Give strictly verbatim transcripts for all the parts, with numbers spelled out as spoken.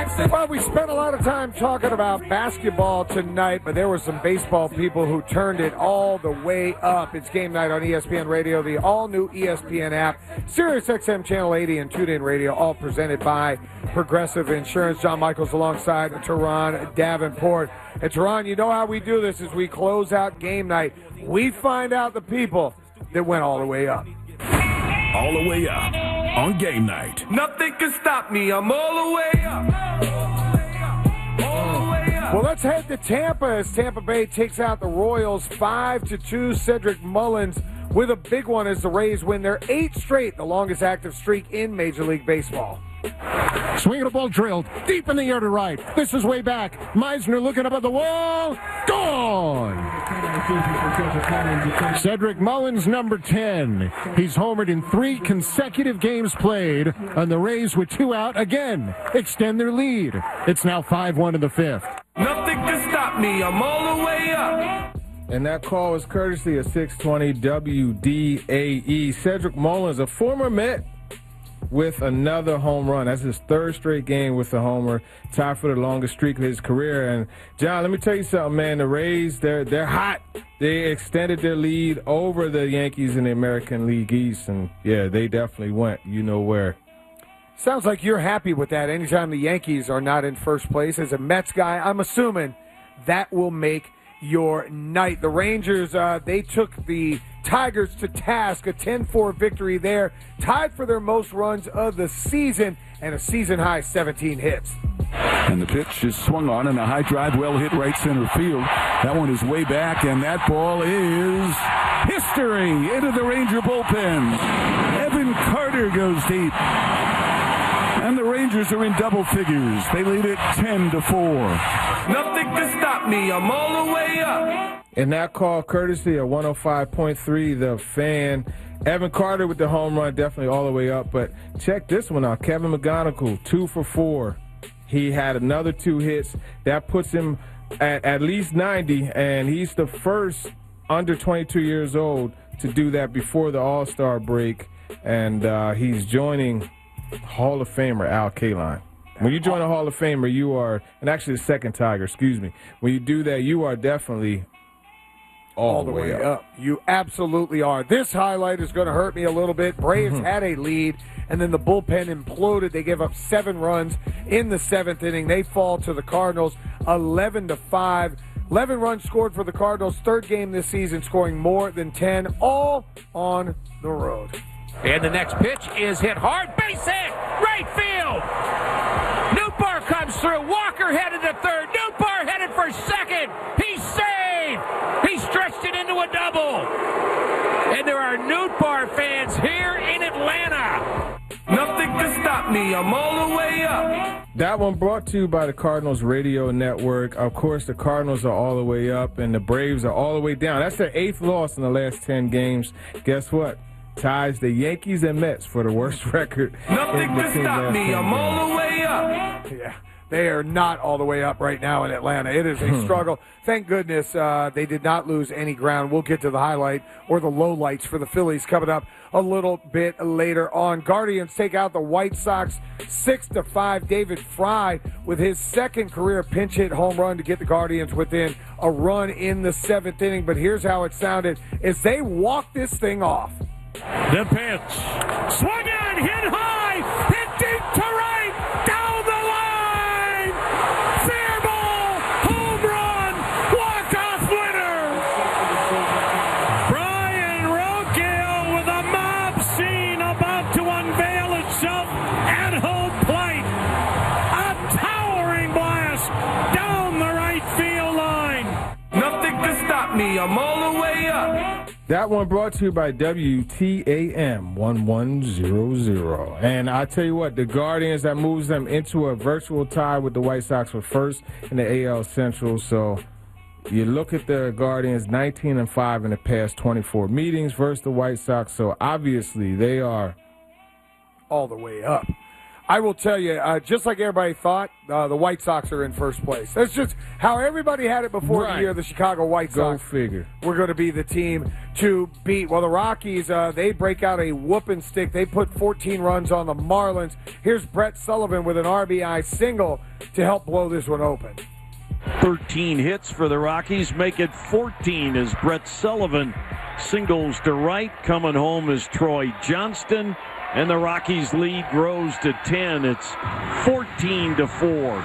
Jackson. Well, we spent a lot of time talking about basketball tonight, but there were some baseball people who turned it all the way up. It's game night on E S P N Radio, the all-new E S P N app, Sirius X M Channel eighty, and TuneIn Radio, all presented by Progressive Insurance. John Michaels alongside Teron Davenport. And Teron, you know how we do this as we close out game night. We find out the people that went all the way up. All the way up on game night. Nothing can stop me. I'm all the way up. All the way up. Well, let's head to Tampa as Tampa Bay takes out the Royals five to two. Cedric Mullins with a big one as the Rays win their eighth straight, the longest active streak in Major League Baseball. Swinging a ball drilled deep in the air to right. This is way back. Meisner looking up at the wall. Gone! Cedric Mullins, number ten. He's homered in three consecutive games played, and the Rays with two out again extend their lead. It's now five one in the fifth. Nothing can stop me. I'm all the way up. And that call was courtesy of six twenty W D A E. Cedric Mullins, a former Met, with another home run. That's his third straight game with a homer, tied for the longest streak of his career. And John, let me tell you something, man. The Rays, they're they're hot. They extended their lead over the Yankees in the American League East, and yeah, they definitely went. You know where. Sounds like you're happy with that. Anytime the Yankees are not in first place, as a Mets guy, I'm assuming that will make your night. The Rangers, uh, they took the Tigers to task, a ten four victory there, tied for their most runs of the season, and a season-high seventeen hits. And the pitch is swung on, and a high drive well hit right center field. That one is way back, and that ball is history into the Ranger bullpen. Evan Carter goes deep. And the Rangers are in double figures. They lead it ten to four. Nothing can stop me. I'm all the way up. And that call courtesy of one oh five point three The Fan. Evan Carter with the home run, definitely all the way up. But check this one out. Kevin McGonigal, two for four. He had another two hits. That puts him at at least ninety, and he's the first under twenty-two years old to do that before the All-Star break. And uh, he's joining Hall of Famer Al Kaline. When you join a Hall of Famer, you are, and actually the second Tiger, excuse me. When you do that, you are definitely all, all the way, way up. up. You absolutely are. This highlight is going to hurt me a little bit. Braves mm-hmm. had a lead, and then the bullpen imploded. They gave up seven runs in the seventh inning. They fall to the Cardinals eleven to five. eleven runs scored for the Cardinals. Third game this season, scoring more than ten, all on the road. And the next pitch is hit hard. Base hit. Right field. Nootbaar comes through. Walker headed to third. Nootbaar headed for second. He's saved. He stretched it into a double. And there are Nootbaar fans here in Atlanta. Nothing can stop me. I'm all the way up. That one brought to you by the Cardinals Radio Network. Of course, the Cardinals are all the way up, and the Braves are all the way down. That's their eighth loss in the last ten games. Guess what? Ties the Yankees and Mets for the worst record. Nothing can stop me. I'm all the way up. Yeah, they are not all the way up right now in Atlanta. It is a struggle. Thank goodness uh, they did not lose any ground. We'll get to the highlight or the lowlights for the Phillies coming up a little bit later on. Guardians take out the White Sox six to five. David Fry with his second career pinch hit home run to get the Guardians within a run in the seventh inning. But here's how it sounded as they walk this thing off. The pitch. Swung on, hit high, hit deep to right, down the line. Fair ball, home run, walk-off winner. Brian Rogill with a mob scene about to unveil itself at home plate. A towering blast down the right field line. Nothing can stop me. I'm all the way up. That one brought to you by W T A M one one zero zero. And I tell you what, the Guardians, that moves them into a virtual tie with the White Sox for first in the A L Central. So you look at the Guardians, nineteen and five in the past twenty-four meetings versus the White Sox. So obviously they are all the way up. I will tell you, uh, just like everybody thought, uh, the White Sox are in first place. That's just how everybody had it before Right. the year. The Chicago White Sox Go figure. were going to be the team to beat. Well, the Rockies, uh, they break out a whooping stick. They put fourteen runs on the Marlins. Here's Brett Sullivan with an R B I single to help blow this one open. thirteen hits for the Rockies, make it fourteen as Brett Sullivan singles to right. Coming home is Troy Johnston, and the Rockies' lead grows to ten. It's fourteen to four.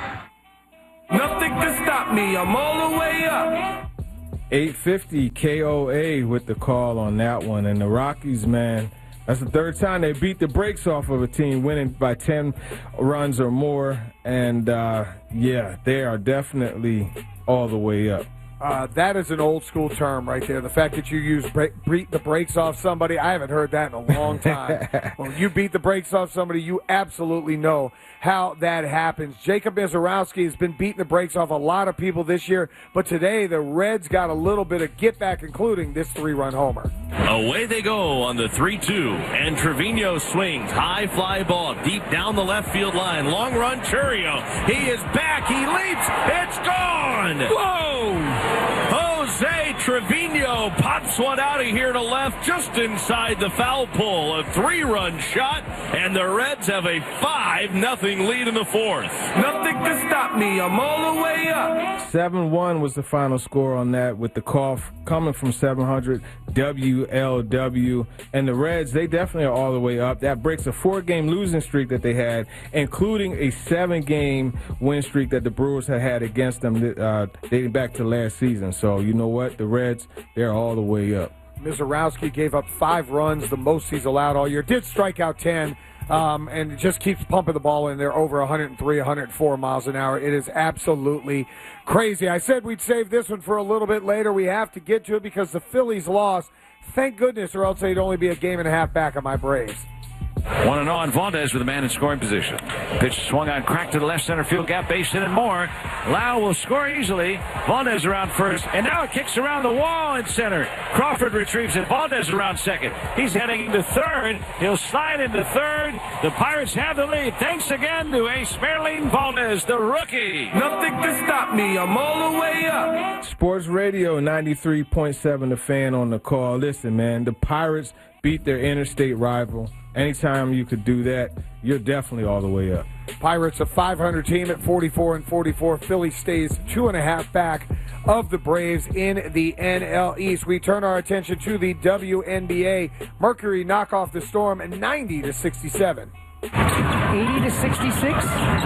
Nothing can stop me. I'm all the way up. eight fifty K O A with the call on that one. And the Rockies, man, that's the third time they beat the brakes off of a team, winning by ten runs or more. And, uh, yeah, they are definitely all the way up. Uh, that is an old school term right there. The fact that you use break, beat the brakes off somebody, I haven't heard that in a long time. When you beat the brakes off somebody, you absolutely know how that happens. Jacob Mizorowski has been beating the brakes off a lot of people this year, but today the Reds got a little bit of get back, including this three-run homer. Away they go on the three two, and Trevino swings. High fly ball deep down the left field line. Long run, Churio. He is back. He leaps. It's gone. Whoa! Jose Trevino pops one out of here to left just inside the foul pole. A three-run shot, and the Reds have a five nothing lead in the fourth. Nothing can stop me. I'm all the way up. seven one was the final score on that, with the call f- coming from seven hundred W L W. And the Reds, they definitely are all the way up. That breaks a four-game losing streak that they had, including a seven-game win streak that the Brewers had had against them uh, dating back to last season. So you know what? The Reds, they're all the way up. Mizorowski gave up five runs, the most he's allowed all year. Did strike out ten. Um, and just keeps pumping the ball in there over one oh three, one oh four miles an hour. It is absolutely crazy. I said we'd save this one for a little bit later. We have to get to it because the Phillies lost. Thank goodness, or else they'd only be a game and a half back on my Braves. One and on, Valdez with a man in scoring position. Pitch swung on, crack to the left center field gap, base hit and more. Lau will score easily. Valdez around first, and now it kicks around the wall in center. Crawford retrieves it. Valdez around second. He's heading into third. He'll slide into third. The Pirates have the lead. Thanks again to Ace Merlin Valdez, the rookie. Nothing can stop me. I'm all the way up. Sports Radio ninety-three point seven, The Fan on the call. Listen, man, the Pirates beat their interstate rival. Anytime you could do that, you're definitely all the way up. Pirates a five hundred team at forty-four and forty-four. Philly stays two and a half back of the Braves in the N L East. We turn our attention to the W N B A. Mercury knock off the Storm at ninety to sixty-seven. eighty to sixty-six.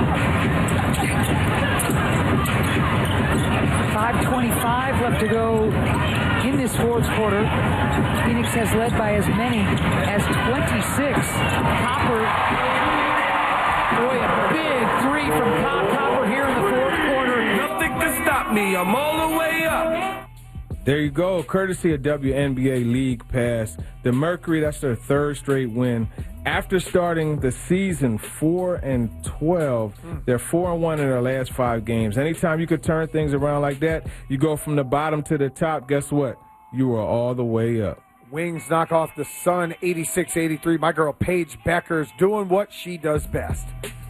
five twenty-five left to go in this fourth quarter. Phoenix has led by as many as twenty-six. Copper, boy, a big three from Todd Copper here in the fourth quarter. Nothing can stop me. I'm all the way up. There you go, courtesy of W N B A League Pass. The Mercury, that's their third straight win. After starting the season four and twelve, they're four and one in their last five games. Anytime you could turn things around like that, you go from the bottom to the top, guess what? You are all the way up. Wings knock off the Sun eighty-six eighty-three. My girl Paige Becker's doing what she does best.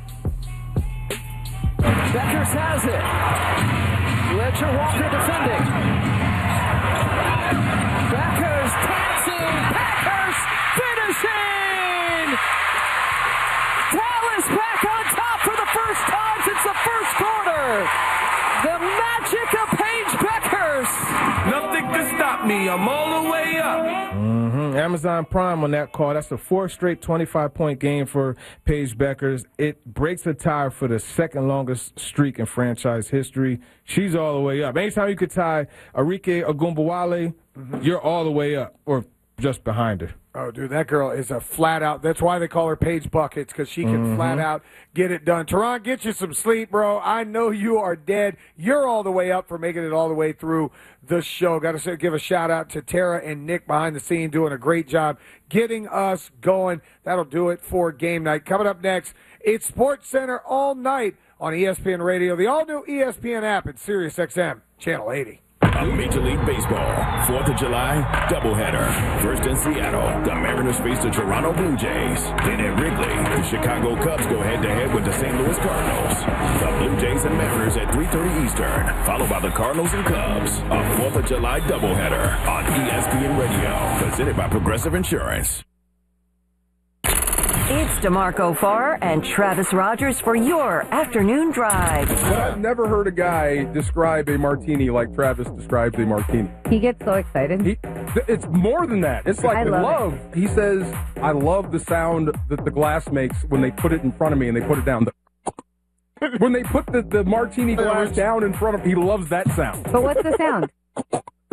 Beckers has it. Ledger Walker defending. Beckers passing. Packers finishing. Dallas back on top for the first time since the first quarter. The magic of Paige Beckers. Nothing can stop me. I'm all the way up. Mm-hmm. Amazon Prime on that call. That's a fourth straight twenty-five point game for Paige Beckers. It breaks a tie for the second longest streak in franchise history. She's all the way up. Anytime you could tie Arike Ogunbowale, mm-hmm. you're all the way up, or just behind her. Oh, dude, that girl is a flat-out. That's why they call her Paige Buckets, because she can mm-hmm. flat-out get it done. Teron, get you some sleep, bro. I know you are dead. You're all the way up for making it all the way through the show. Got to give a shout-out to Tara and Nick behind the scene doing a great job getting us going. That'll do it for game night. Coming up next, it's Sports Center all night on E S P N Radio, the all-new E S P N app, and Sirius X M, Channel eighty. A Major League Baseball fourth of July doubleheader. First in Seattle, the Mariners face the Toronto Blue Jays. Then at Wrigley, the Chicago Cubs go head-to-head with the Saint Louis Cardinals. The Blue Jays and Mariners at three thirty Eastern, followed by the Cardinals and Cubs. A fourth of July doubleheader on E S P N Radio, presented by Progressive Insurance. It's DeMarco Farr and Travis Rogers for your afternoon drive. But I've never heard a guy describe a martini like Travis describes a martini. He gets so excited. He, it's more than that. It's like I love, love. He says, I love the sound that the glass makes when they put it in front of me and they put it down. The, when they put the, the martini glass down in front of him, he loves that sound. But what's the sound?